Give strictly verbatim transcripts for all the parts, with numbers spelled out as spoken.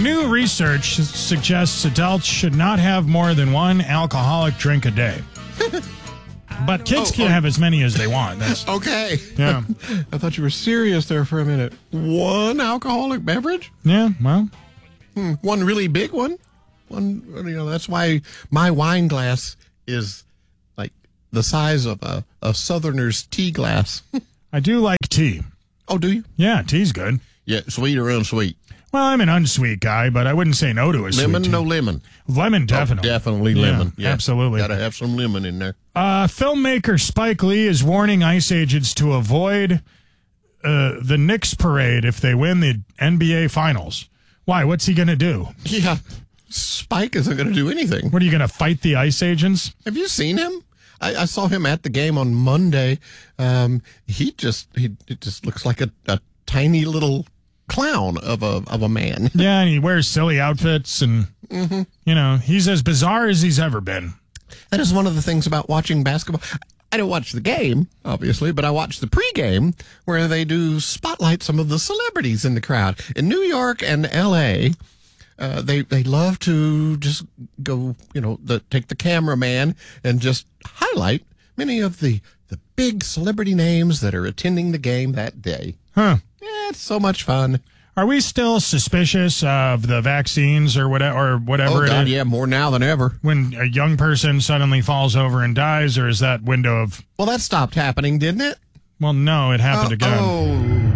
new research suggests adults should not have more than one alcoholic drink a day. But kids Oh, can oh. have as many as they want. That's, Okay. yeah. I thought you were serious there for a minute. One alcoholic beverage? Yeah, well, Hmm. One really big one? One, you know, that's why my wine glass is like the size of a, a Southerner's tea glass. I do like tea. Oh, do you? Yeah, tea's good. Yeah, sweet or unsweet? Well, I'm an unsweet guy, but I wouldn't say no to a Lemon, sweet tea. no lemon. Lemon, definitely. Oh, definitely Yeah, lemon. Yeah, absolutely. Got to have some lemon in there. Uh, filmmaker Spike Lee is warning ICE agents to avoid uh, the Knicks parade if they win the N B A Finals. Why? What's he going to do? Yeah, Spike isn't going to do anything. What, are you going to fight the ICE agents? Have you seen him? I, I saw him at the game on Monday. Um, he just he it just looks like a, a tiny little clown of a of a man. Yeah, and he wears silly outfits, and, Mm-hmm. you know, he's as bizarre as he's ever been. That is one of the things about watching basketball. I don't watch the game, obviously, but I watch the pregame where they do spotlight some of the celebrities in the crowd. In New York and L A, uh, they they love to just go, you know, the, take the cameraman and just highlight many of the, the big celebrity names that are attending the game that day. Huh. Yeah, it's so much fun. Are we still suspicious of the vaccines or whatever, or whatever Oh, it God, is? yeah, more now than ever. When a young person suddenly falls over and dies, or is that window of... Well, that stopped happening, didn't it? Well, no, it happened Oh, again. oh.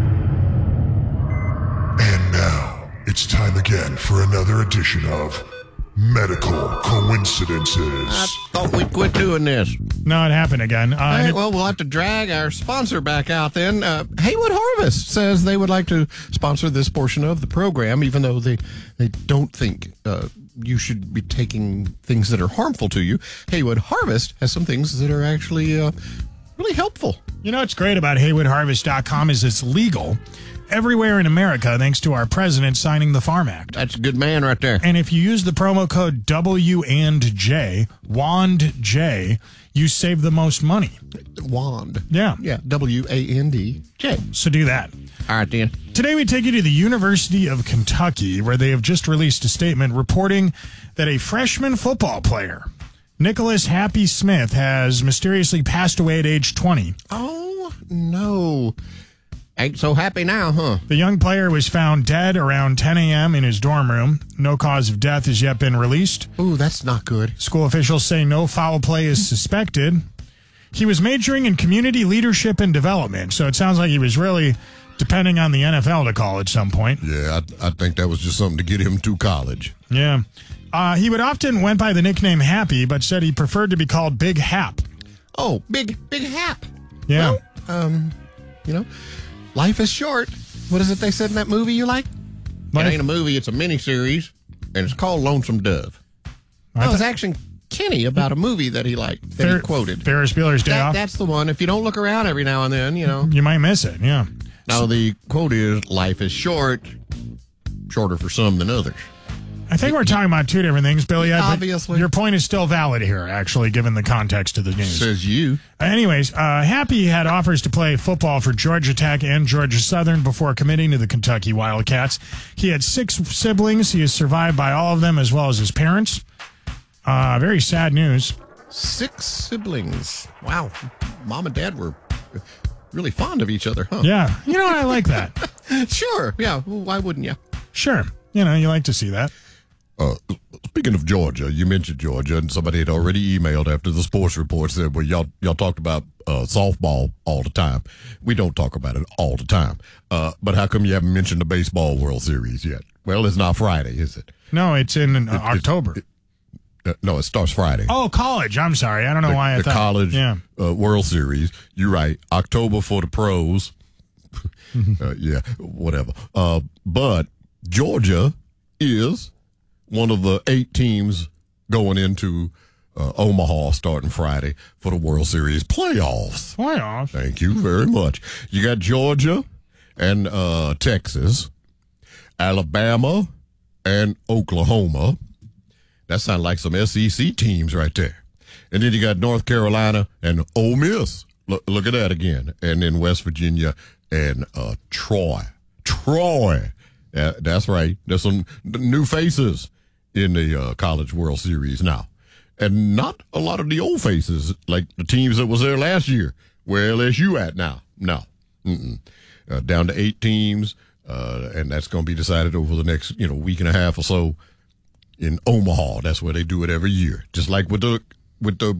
And now, it's time again for another edition of Medical Coincidences. I thought we'd quit doing this. No, it happened again. Uh, All and right, it- well, we'll have to drag our sponsor back out then. Uh, Haywood Harvest says they would like to sponsor this portion of the program, even though they, they don't think uh, you should be taking things that are harmful to you. Haywood Harvest has some things that are actually uh, really helpful. You know what's great about Haywood Harvest dot com is it's legal everywhere in America thanks to our president signing the Farm Act. That's a good man right there. And if you use the promo code W and J, Wand J, you save the most money. Wand. Yeah. Yeah, W A N D J. So do that. All right, then. Today we take you to the University of Kentucky, where they have just released a statement reporting that a freshman football player, Nicholas Happy Smith, has mysteriously passed away at age twenty. Oh, no. Ain't so happy now, huh? The young player was found dead around ten a.m. in his dorm room. No cause of death has yet been released. Ooh, that's not good. School officials say no foul play is suspected. He was majoring in community leadership and development, so it sounds like he was really depending on the N F L to call at some point. Yeah, I, I think that was just something to get him to college. Yeah. Uh, he would often went by the nickname Happy, but said he preferred to be called Big Hap. Oh, big, big hap. Yeah. Well, um, you know, life is short. What is it they said in that movie you like? Life- It ain't a movie, it's a miniseries, and it's called Lonesome Dove. I That was thought- actually Kenny about a movie that he liked, that Fer- he quoted. Ferris Bueller's Day That, Off. that's the one. If you don't look around every now and then, you know. You might miss it, yeah. Now, the quote is, life is short, shorter for some than others. I think we're talking about two different things, Billy. I- but Obviously. Your point is still valid here, actually, given the context of the news. Says you. Anyways, uh, Happy had offers to play football for Georgia Tech and Georgia Southern before committing to the Kentucky Wildcats. He had six siblings. He is survived by all of them as well as his parents. Uh, very sad news. Six siblings. Wow. Mom and dad were really fond of each other, huh? Yeah. You know, I like that. Sure. Yeah. Well, why wouldn't you? Sure. You know, you like to see that. Uh, speaking of Georgia, you mentioned Georgia, and somebody had already emailed after the sports report said, well, y'all y'all talked about uh, softball all the time. We don't talk about it all the time. Uh, but how come you haven't mentioned the baseball World Series yet? Well, it's not Friday, is it? No, it's in uh, It- it- October. it- uh, no, it starts Friday. oh, college. I'm sorry. I don't know the, why I the thought. college Yeah. uh, World Series. You're right. October for the pros. uh, yeah, whatever. Uh, but Georgia is one of the eight teams going into uh, Omaha starting Friday for the World Series playoffs. Playoffs. Thank you very much. You got Georgia and uh, Texas, Alabama and Oklahoma. That sounds like some S E C teams right there. And then you got North Carolina and Ole Miss. Look, look at that again. And then West Virginia and uh, Troy. Troy. Uh, that's right. There's some new faces in the uh, College World Series now. And not a lot of the old faces, like the teams that was there last year. Where L S U at now? No. Mm-mm. Uh, down to eight teams, uh, and that's going to be decided over the next, you know, week and a half or so in Omaha. That's where they do it every year. Just like with the with the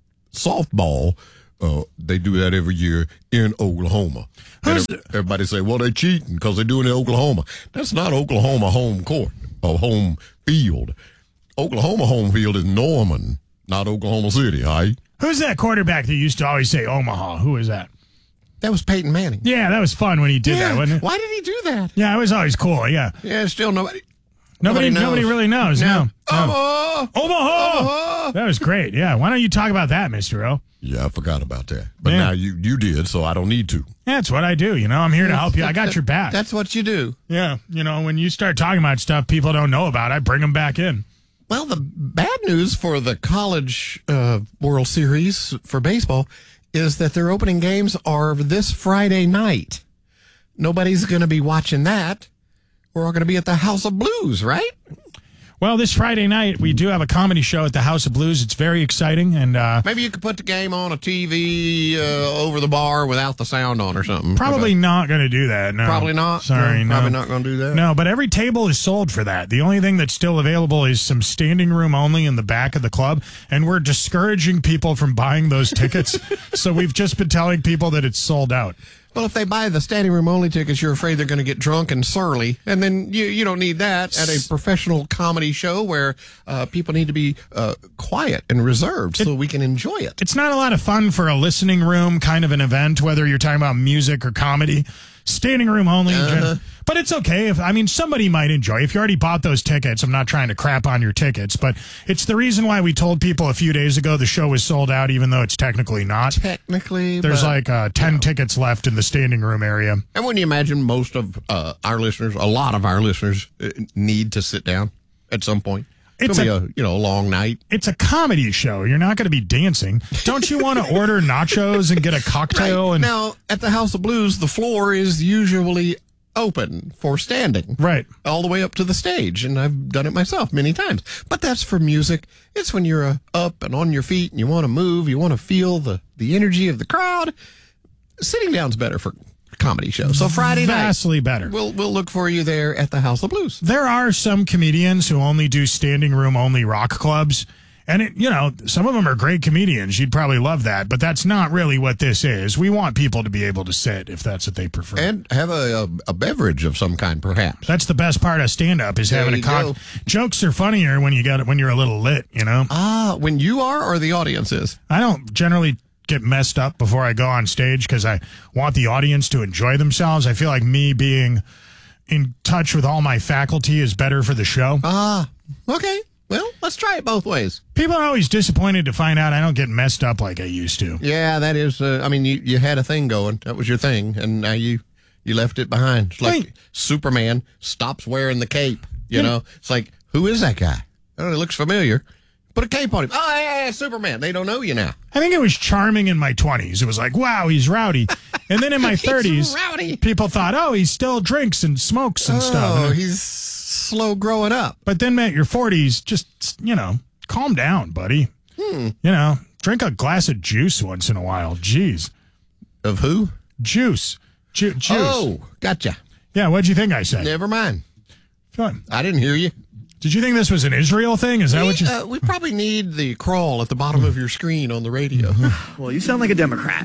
softball, uh, they do that every year in Oklahoma. And everybody say, well, they're cheating because they're doing it in Oklahoma. That's not Oklahoma home court or home field. Oklahoma home field is Norman, not Oklahoma City, all right? Who's that quarterback that used to always say Omaha? Who is that? That was Peyton Manning. Yeah, that was fun when he did yeah. that, wasn't it? Why did he do that? Yeah, it was always cool, yeah. Yeah, still nobody... Nobody, nobody, nobody really knows, no. no. Omaha! Omaha! Omaha! That was great, yeah. Why don't you talk about that, Mister O? Yeah, I forgot about that. But yeah. now you, you did, so I don't need to. That's what I do, you know. I'm here to help you. I got your back. That's what you do. Yeah, you know, when you start talking about stuff people don't know about, I bring them back in. Well, the bad news for the College uh, World Series for baseball is that their opening games are this Friday night. Nobody's going to be watching that. We're all going to be at the House of Blues, right? Well, this Friday night, we do have a comedy show at the House of Blues. It's very exciting. and uh, Maybe you could put the game on a T V uh, over the bar without the sound on or something. Probably okay. not going to do that, no. Probably not? Sorry, no. Probably no. not going to do that? No, but every table is sold for that. The only thing that's still available is some standing room only in the back of the club, and we're discouraging people from buying those tickets. So we've just been telling people that it's sold out. Well, if they buy the standing room only tickets, you're afraid they're going to get drunk and surly, and then you you don't need that at a professional comedy show where uh, people need to be uh, quiet and reserved it, so we can enjoy it. It's not a lot of fun for a listening room kind of an event, whether you're talking about music or comedy. Standing room only. Uh-huh. But it's okay. If I mean, somebody might enjoy. If you already bought those tickets, I'm not trying to crap on your tickets, but it's the reason why we told people a few days ago the show was sold out, even though it's technically not. Technically, There's but, like uh, ten you know. tickets left in the standing room area. And when you imagine most of uh, our listeners, a lot of our listeners uh, need to sit down at some point. It's It's It'll a, be a you know a long night. It's a comedy show. You're not going to be dancing. Don't you want to order nachos and get a cocktail? Right. And Now, at the House of Blues, the floor is usually open for standing. Right. All the way up to the stage, and I've done it myself many times. But that's for music. It's when you're uh, up and on your feet and you want to move, you want to feel the, the energy of the crowd. Sitting down's better for comedy shows. So Friday night, vastly better. We'll we'll look for you there at the House of Blues. There are some comedians who only do standing room only rock clubs. And, it, you know, some of them are great comedians. You'd probably love that. But that's not really what this is. We want people to be able to sit if that's what they prefer. And have a, a, a beverage of some kind, perhaps. That's the best part of stand-up is There having a you cock. go. Jokes are funnier when you got it when you're a little lit, you know? Ah, when you are or the audience is? I don't generally get messed up before I go on stage because I want the audience to enjoy themselves. I feel like me being in touch with all my faculty is better for the show. Ah, okay. Well, let's try it both ways. People are always disappointed to find out I don't get messed up like I used to. Yeah, that is, uh, I mean, you, you had a thing going. That was your thing, and now you, you left it behind. It's like Hey. Superman stops wearing the cape, you Yeah. know? It's like, who is that guy? Oh, he looks familiar. Put a cape on him. Oh, yeah, yeah, Superman. They don't know you now. I think it was charming in my twenties. It was like, wow, he's rowdy. And then in my thirties, rowdy. people thought, oh, he still drinks and smokes and Oh, stuff. And- he's slow growing up. But then at your forties, just, you know, calm down, buddy. Hmm. You know, drink a glass of juice once in a while. Jeez. Of who? Juice. Ju- juice. Oh, gotcha. Yeah, what'd you think I said? Never mind. Fun. I didn't hear you. Did you think this was an Israel thing? Is that we, what you... uh, we probably need the crawl at the bottom of your screen on the radio. Well, you sound like a Democrat.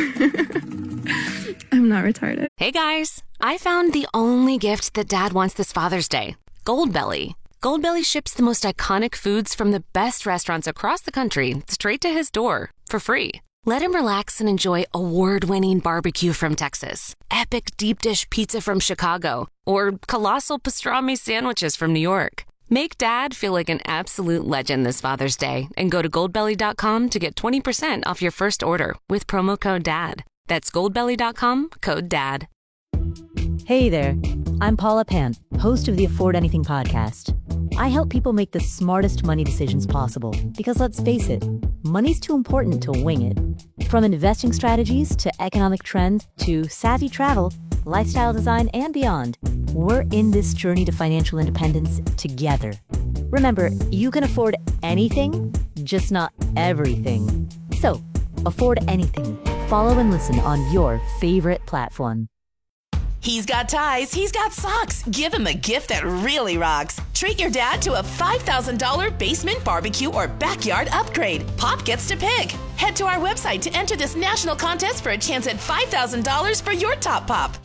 I'm not retarded. Hey guys, I found the only gift that Dad wants this Father's Day. Goldbelly. Goldbelly ships the most iconic foods from the best restaurants across the country straight to his door for free. Let him relax and enjoy award-winning barbecue from Texas, epic deep dish pizza from Chicago, or colossal pastrami sandwiches from New York. Make Dad feel like an absolute legend this Father's Day and go to goldbelly dot com to get twenty percent off your first order with promo code DAD. That's goldbelly dot com, code DAD. Hey there, I'm Paula Pant, host of the Afford Anything podcast. I help people make the smartest money decisions possible because let's face it, money's too important to wing it. From investing strategies to economic trends to savvy travel, lifestyle design, and beyond, we're in this journey to financial independence together. Remember, you can afford anything, just not everything. So, afford anything. Follow and listen on your favorite platform. He's got ties, he's got socks. Give him a gift that really rocks. Treat your dad to a five thousand dollars basement barbecue or backyard upgrade. Pop gets to pick. Head to our website to enter this national contest for a chance at five thousand dollars for your top pop.